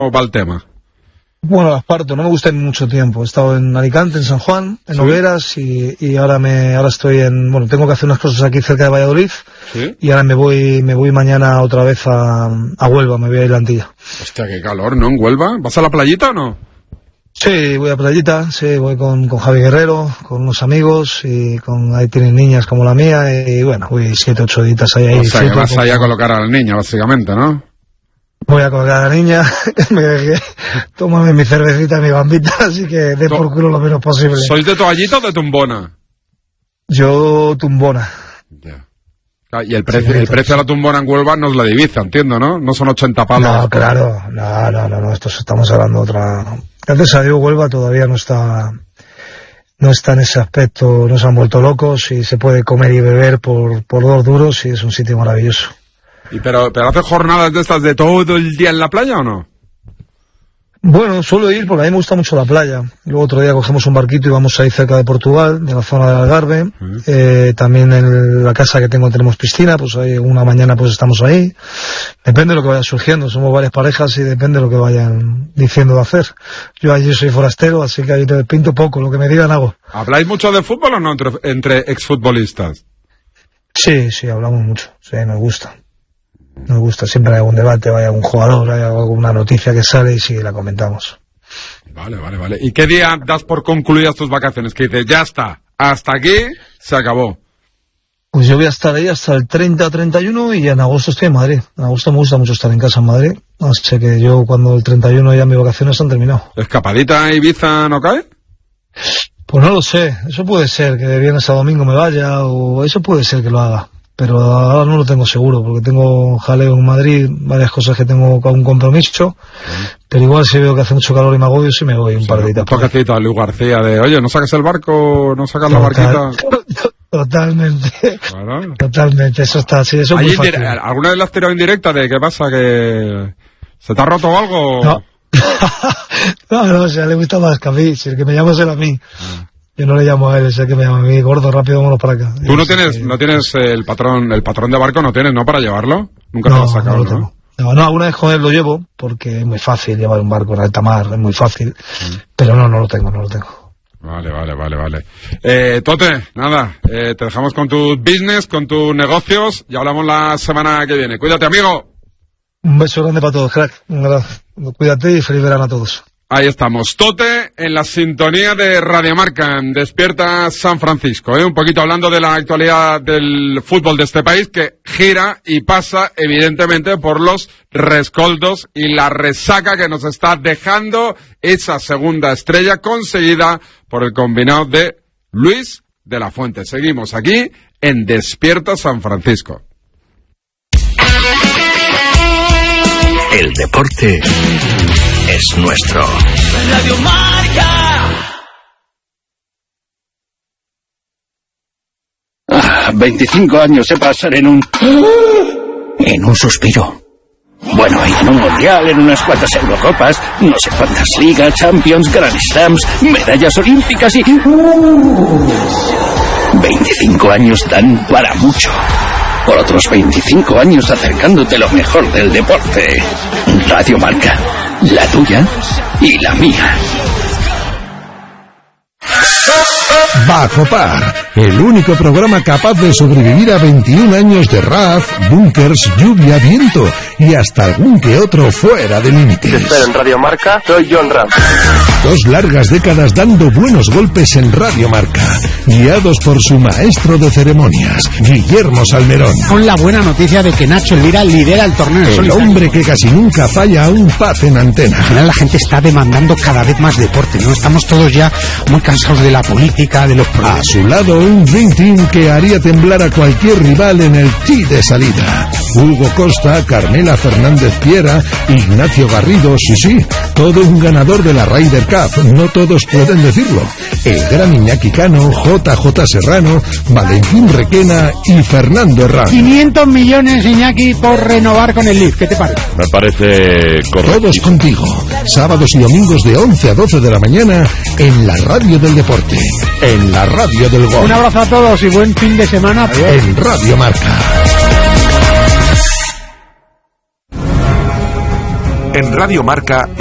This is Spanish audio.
va el tema? Bueno, las parto, no me gusta en mucho tiempo. He estado en Alicante, en San Juan, en Nogueras y ahora estoy bueno, tengo que hacer unas cosas aquí cerca de Valladolid. ¿Sí? Y ahora me voy mañana otra vez a Huelva, me voy a ir a Antilla. Hostia, qué calor, ¿no? ¿En Huelva? ¿Vas a la playita o no? Sí, voy a playita, sí, voy con Javi Guerrero, con unos amigos y ahí tienen niñas como la mía y bueno, voy 7, 8 días ahí. O sea, que vas ahí a colocar al niño, básicamente, ¿no? Voy a colocar a la niña, tómame mi cervecita y mi bambita, así que dé por culo lo menos posible. ¿Sois de toallita o de tumbona? Yo tumbona. Ya. Y el precio de la tumbona en Huelva no es la divisa, entiendo, ¿no? No son 80 palos. No, claro, no, estamos hablando de otra... Gracias a Dios Huelva todavía no está en ese aspecto, no se han vuelto locos y se puede comer y beber por 2 duros y es un sitio maravilloso. ¿Pero haces jornadas de estas de todo el día en la playa o no? Bueno, suelo ir porque a mí me gusta mucho la playa. Luego otro día cogemos un barquito y vamos ahí cerca de Portugal, de la zona del Algarve. También en la casa que tenemos piscina, pues ahí una mañana pues estamos ahí. Depende de lo que vaya surgiendo, somos varias parejas y depende de lo que vayan diciendo de hacer. Yo allí soy forastero, así que ahí te pinto poco, lo que me digan hago. ¿Habláis mucho de fútbol o no entre exfutbolistas? Sí, hablamos mucho, sí, nos gusta. Nos gusta, siempre hay algún debate, hay algún jugador, hay alguna noticia que sale y sí, la comentamos. Vale. ¿Y qué día das por concluidas tus vacaciones? Que dices, ya está, hasta aquí, se acabó. Pues yo voy a estar ahí hasta el 30 o 31 y en agosto estoy en Madrid. En agosto me gusta mucho estar en casa en Madrid, así que yo cuando el 31 ya mis vacaciones han terminado. ¿Escapadita a Ibiza no cae? Pues no lo sé, eso puede ser, que de viernes a domingo me vaya, o eso puede ser que lo haga. Pero ahora no lo tengo seguro, porque tengo jaleo en Madrid, varias cosas que tengo con un compromiso, pero igual si veo que hace mucho calor y me agobio, sí me voy un par de días. Un toquecito a Luis García de, oye, ¿no saques el barco, no sacas la barquita? Totalmente, claro. Totalmente, eso está así, eso es muy fácil. ¿Alguna vez le has tirado indirecta de qué pasa, que se te ha roto algo? No, no, o sea, le gusta más que a mí, si el que me llama es él a mí. Yo no le llamo a él, es el que me llama a mí, gordo, rápido, vámonos para acá. ¿Tú no tienes el patrón de barco, no tienes, no, para llevarlo? Nunca te lo has sacado, ¿no? No, alguna vez con él lo llevo, porque es muy fácil llevar un barco en alta mar, es muy fácil, pero no lo tengo. Vale. Tote, nada, te dejamos con tus business, con tus negocios, y hablamos la semana que viene. Cuídate, amigo. Un beso grande para todos, crack. Cuídate y feliz verano a todos. Ahí estamos, Tote en la sintonía de Radio Marca, en Despierta San Francisco, un poquito hablando de la actualidad del fútbol de este país, que gira y pasa evidentemente por los rescoldos y la resaca que nos está dejando esa segunda estrella conseguida por el combinado de Luis de la Fuente. Seguimos aquí en Despierta San Francisco. El deporte es nuestro. Radio Marca. 25 años se pasan en un suspiro. Bueno, y en un mundial, en unas cuantas Eurocopas, no sé cuántas ligas, Champions, Grand Slams, medallas olímpicas y... 25 años dan para mucho. Por otros 25 años acercándote lo mejor del deporte. Radio Marca, la tuya y la mía. Bajo Par, el único programa capaz de sobrevivir a 21 años de RAF, búnkers, lluvia, viento y hasta algún que otro fuera de límites. Te espero en Radio Marca, soy John Ram. 2 largas décadas dando buenos golpes en Radio Marca, guiados por su maestro de ceremonias, Guillermo Salmerón. Con la buena noticia de que Nacho Elvira lidera el torneo. El hombre que casi nunca falla a un paz en antena. Al final la gente está demandando cada vez más deporte, ¿no? Estamos todos ya muy cansados de la política, de los problemas. A su lado un Dream Team que haría temblar a cualquier rival en el tee de salida. Hugo Costa, Carmela Fernández Piera, Ignacio Garrido, sí, todo un ganador de la Ryder Cup, no todos pueden decirlo. El gran Iñaki Cano, JJ Serrano, Valentín Requena y Fernando Herrán. 500 millones, Iñaki, por renovar con el Leaf, ¿qué te parece? Me parece correcto. Todos contigo, sábados y domingos de 11 a 12 de la mañana en la radio del deporte, en la radio del gol. Un abrazo a todos y buen fin de semana. En Radio Marca. En Radio Marca